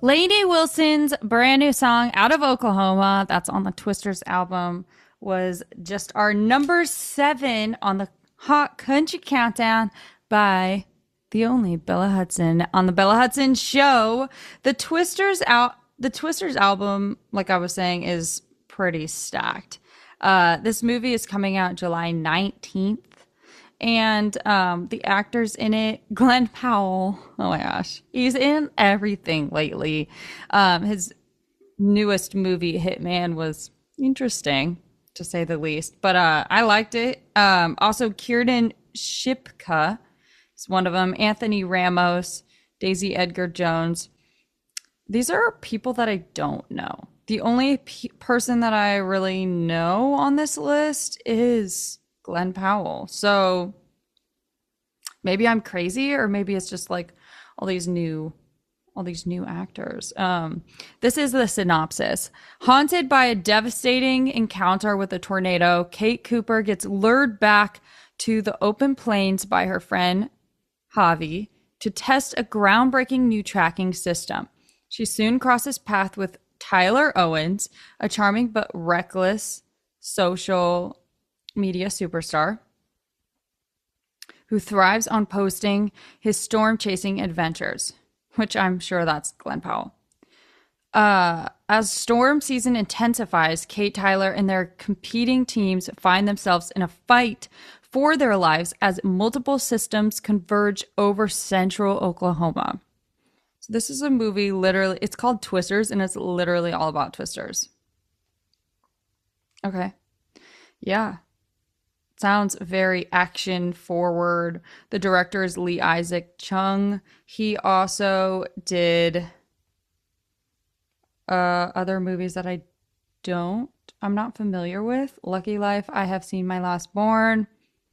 Lainey Wilson's brand new song, Out of Oklahoma, that's on the Twisters album, was just our number 7 on the Hot Country Countdown by the only Bella Hudson. On the Bella Hudson Show, the Twisters album, like I was saying, is pretty stacked. This movie is coming out July 19th. And the actors in it, Glenn Powell, oh my gosh, he's in everything lately. His newest movie, Hitman, was interesting, to say the least. But I liked it. Also, Kiernan Shipka is one of them. Anthony Ramos, Daisy Edgar Jones. These are people that I don't know. The only person that I really know on this list is Glenn Powell. So maybe I'm crazy, or maybe it's just like all these new actors. This is the synopsis. Haunted by a devastating encounter with a tornado, Kate Cooper gets lured back to the open plains by her friend Javi to test a groundbreaking new tracking system. She soon crosses paths with Tyler Owens, a charming but reckless social media superstar who thrives on posting his storm-chasing adventures, which I'm sure that's Glenn Powell. As storm season intensifies, Kate, Tyler, and their competing teams find themselves in a fight for their lives as multiple systems converge over central Oklahoma. So this is a movie, literally, it's called Twisters, and it's literally all about Twisters. Okay. Yeah. Sounds very action forward. The director is Lee Isaac Chung. He also did other movies that I'm not familiar with. Lucky Life, I Have Seen My Last Born,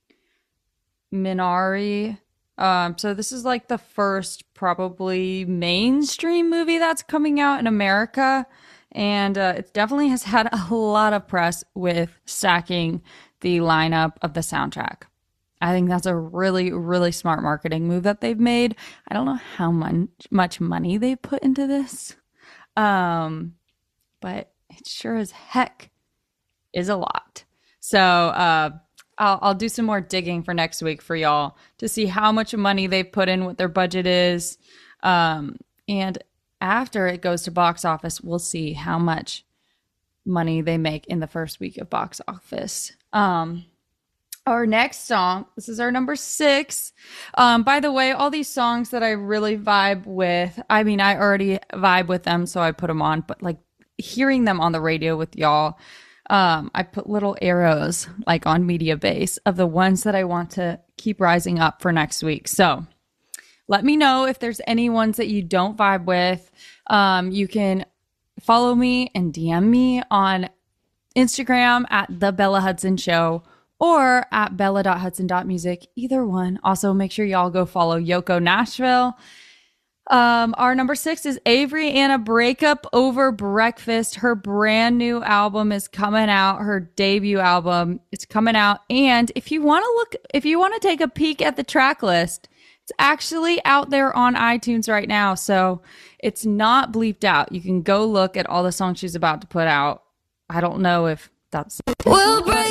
Minari. So this is like the first probably mainstream movie that's coming out in America. And it definitely has had a lot of press with stacking the lineup of the soundtrack. I think that's a really, really smart marketing move that they've made. I don't know how much money they put into this, but it sure as heck is a lot. So I'll do some more digging for next week for y'all to see how much money they've put in, what their budget is. And after it goes to box office, we'll see how much money they make in the first week of box office. Our next song, this is our number 6. By the way, all these songs that I really vibe with, I mean, I already vibe with them, so I put them on, but like hearing them on the radio with y'all, I put little arrows like on Media Base of the ones that I want to keep rising up for next week. So let me know if there's any ones that you don't vibe with. You can follow me and DM me on Instagram at The Bella Hudson Show or at bella.hudson.music. Either one. Also, make sure y'all go follow Yoko Nashville. Our number 6 is Avery Anna, Breakup Over Breakfast. Her brand new album is coming out. Her debut album is coming out. And if you want to take a peek at the track list, it's actually out there on iTunes right now. So it's not bleeped out. You can go look at all the songs she's about to put out. I don't know if that's...